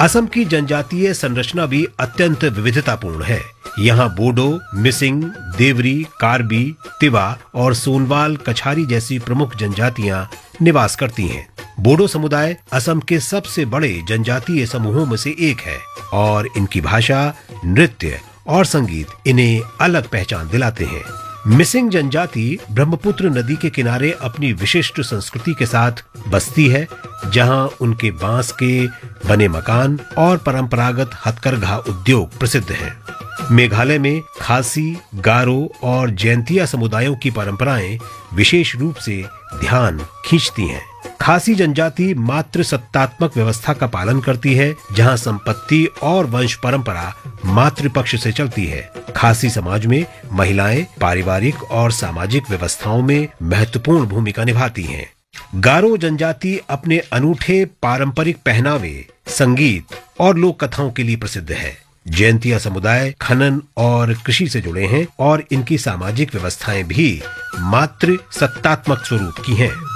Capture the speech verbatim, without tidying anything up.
असम की जनजातीय संरचना भी अत्यंत विविधतापूर्ण है। यहाँ बोडो, मिसिंग, देवरी, कार्बी, तिवा और सोनवाल कछारी जैसी प्रमुख जनजातियां निवास करती हैं। बोडो समुदाय असम के सबसे बड़े जनजातीय समूहों में से एक है और इनकी भाषा, नृत्य और संगीत इन्हें अलग पहचान दिलाते हैं। मिसिंग जनजाति ब्रह्मपुत्र नदी के किनारे अपनी विशिष्ट संस्कृति के साथ बसती है, जहां उनके बांस के बने मकान और परंपरागत हथकरघा उद्योग प्रसिद्ध हैं। मेघालय में खासी, गारो और जैंतिया समुदायों की परंपराएं विशेष रूप से ध्यान खींचती हैं। खासी जनजाति मातृ सत्तात्मक व्यवस्था का पालन करती है, जहां संपत्ति और वंश परंपरा मातृपक्ष से चलती है। खासी समाज में महिलाएं पारिवारिक और सामाजिक व्यवस्थाओं में महत्वपूर्ण भूमिका निभाती हैं। गारो जनजाति अपने अनूठे पारंपरिक पहनावे, संगीत और लोक कथाओं के लिए प्रसिद्ध है। जैंतिया समुदाय खनन और कृषि से जुड़े हैं और इनकी सामाजिक व्यवस्थाएं भी मातृ सत्तात्मक स्वरूप की हैं।